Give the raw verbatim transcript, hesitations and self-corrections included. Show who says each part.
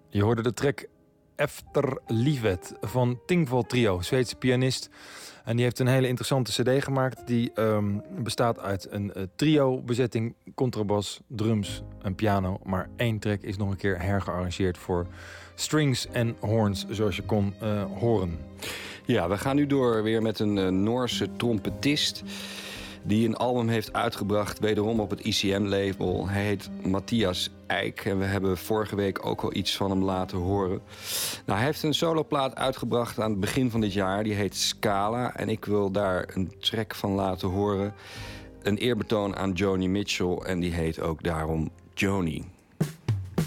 Speaker 1: Je hoorde de track Efter Livet van Tingval Trio, Zweedse pianist. En die heeft een hele interessante cd gemaakt. Die um, bestaat uit een uh, trio-bezetting, contrabas, drums en piano. Maar één track is nog een keer hergearrangeerd voor strings en horns, zoals je kon uh, horen.
Speaker 2: Ja, we gaan nu door weer met een uh, Noorse trompetist die een album heeft uitgebracht, wederom op het I C M-label. Hij heet Matthias Eijk en we hebben vorige week ook al iets van hem laten horen. Nou, hij heeft een soloplaat uitgebracht aan het begin van dit jaar. Die heet Scala en ik wil daar een track van laten horen. Een eerbetoon aan Joni Mitchell en die heet ook daarom Joni.